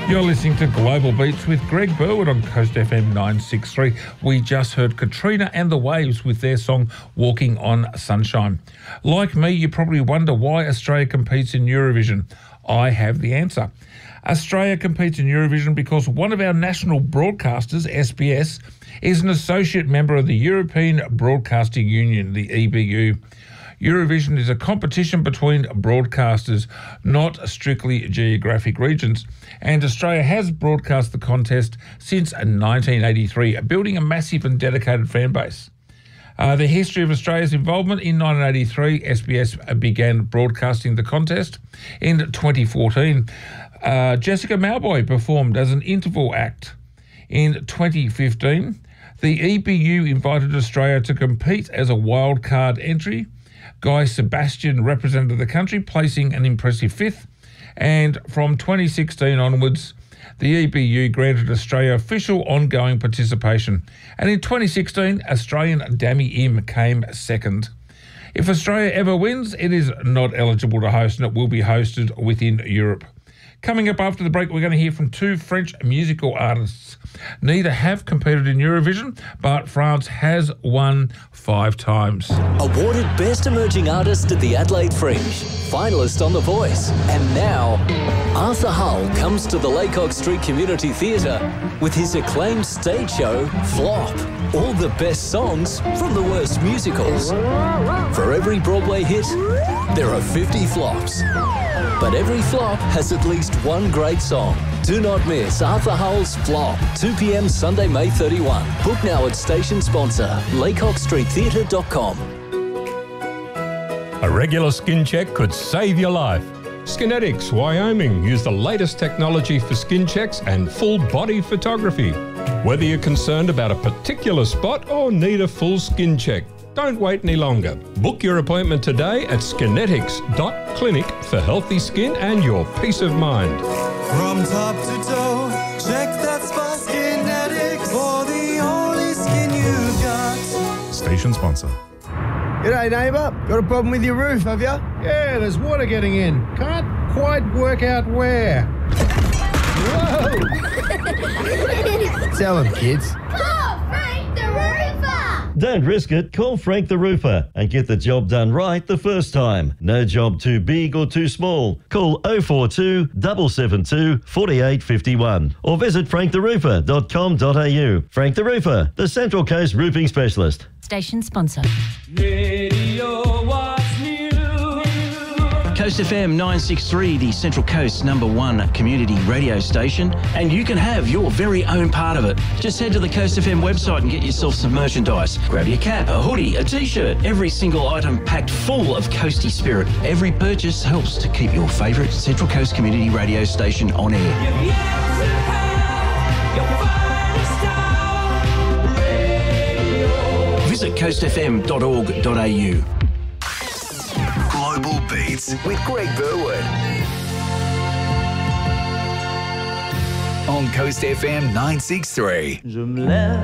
You're listening to Global Beats with Greg Burwood on Coast FM 963. We just heard Katrina and the Waves with their song Walking on Sunshine. Like me, you probably wonder why Australia competes in Eurovision. I have the answer. Australia competes in Eurovision because one of our national broadcasters, SBS, is an associate member of the European Broadcasting Union, the EBU. Eurovision is a competition between broadcasters, not strictly geographic regions. And Australia has broadcast the contest since 1983, building a massive and dedicated fan base. The history of Australia's involvement: in 1983, SBS began broadcasting the contest. In 2014, Jessica Mauboy performed as an interval act. In 2015, the EBU invited Australia to compete as a wildcard entry. Guy Sebastian represented the country, placing an impressive fifth. And from 2016 onwards, the EBU granted Australia official ongoing participation. And in 2016, Australian Dami Im came second. If Australia ever wins, it is not eligible to host, and it will be hosted within Europe. Coming up after the break, we're going to hear from two French musical artists. Neither have competed in Eurovision, but France has won 5 times. Awarded Best Emerging Artist at the Adelaide Fringe, finalist on The Voice, and now Arthur Hull comes to the Laycock Street Community Theatre with his acclaimed stage show, Flop. All the best songs from the worst musicals. For every Broadway hit, there are 50 flops. But every flop has at least one great song. Do not miss Arthur Hull's Flop, 2 p.m. Sunday, May 31. Book now at station sponsor, laycockstreettheatre.com. A regular skin check could save your life. Skinetics, Wyoming, use the latest technology for skin checks and full body photography. Whether you're concerned about a particular spot or need a full skin check, don't wait any longer. Book your appointment today at skinetics.clinic for healthy skin and your peace of mind. From top to toe, check that spot. Skinetics for the only skin you've got. Station sponsor. G'day, neighbour. Got a problem with your roof, have you? Yeah, there's water getting in. Can't quite work out where. Whoa! Tell them, kids. Call Frank the Roofer! Don't risk it. Call Frank the Roofer and get the job done right the first time. No job too big or too small. Call 042 772 4851 or visit franktheroofer.com.au. Frank the Roofer, the Central Coast roofing specialist. Station sponsor. Radio what's new. Coast FM 963, the Central Coast's #1 community radio station, and you can have your very own part of it. Just head to the Coast FM website and get yourself some merchandise. Grab your cap, a hoodie, a t-shirt, every single item packed full of coasty spirit. Every purchase helps to keep your favourite Central Coast community radio station on air. Visit coastfm.org.au. Global Beats With Greg Burwood. on Coast FM 963.